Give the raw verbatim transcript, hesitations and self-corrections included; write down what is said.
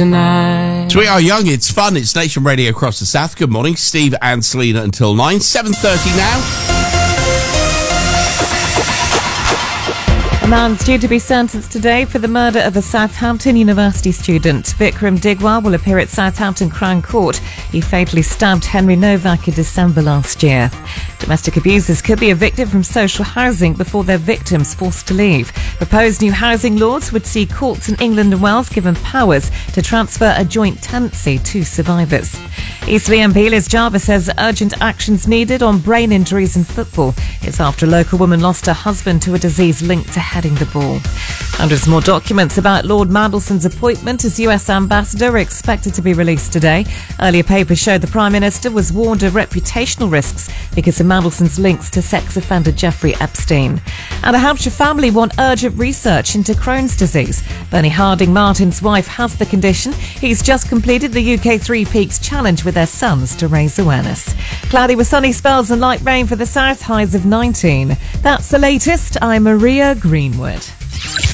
tonight. So we are young, it's fun, it's Nation Radio across the South. Good morning, Steve and Selena until nine. seven thirty now. A man's due to be sentenced today for the murder of a Southampton University student. Vikram Digwar will appear at Southampton Crown Court. He fatally stabbed Henry Novak in December last year. Domestic abusers could be evicted from social housing before their victims forced to leave. Proposed new housing laws would see courts in England and Wales given powers to transfer a joint tenancy to survivors. Eastleigh M P Liz Jarvis says urgent actions needed on brain injuries in football. It's after a local woman lost her husband to a disease linked to heading the ball. Hundreds more documents about Lord Mandelson's appointment as U S ambassador are expected to be released today. Earlier papers showed the Prime Minister was warned of reputational risks because of Mandelson's links to sex offender Jeffrey Epstein. And a Hampshire family want urgent research into Crohn's disease. Bernie Harding Martin's wife has the condition. He's just completed the U K Three Peaks Challenge with their sons to raise awareness. Cloudy with sunny spells and light rain for the south, highs of nineteen. That's the latest. I'm Maria Greenwood.